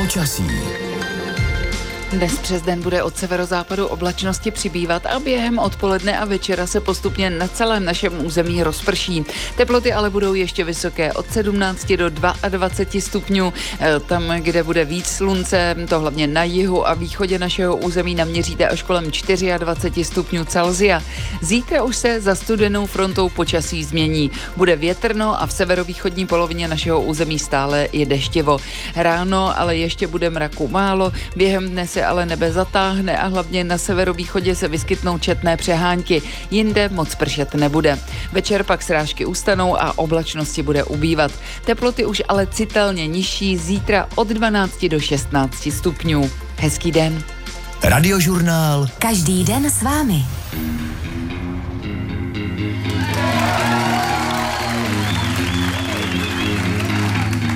Počasí. Dnes přes den bude od severozápadu oblačnosti přibývat a během odpoledne a večera se postupně na celém našem území rozprší. Teploty ale budou ještě vysoké od 17 do 22 stupňů. Tam, kde bude víc slunce, to hlavně na jihu a východě našeho území, naměříte až kolem 24 stupňů Celsia. Zítra už se za studenou frontou počasí změní. Bude větrno a v severovýchodní polovině našeho území stále je deštivo. Ráno ale ještě bude mraku málo, během dne se ale nebe zatáhne a hlavně na severovýchodě se vyskytnou četné přehánky. Jinde moc pršet nebude. Večer pak srážky ustanou a oblačnosti bude ubývat. Teploty už ale citelně nižší, zítra od 12 do 16 stupňů. Hezký den. Radiožurnál. Každý den s vámi.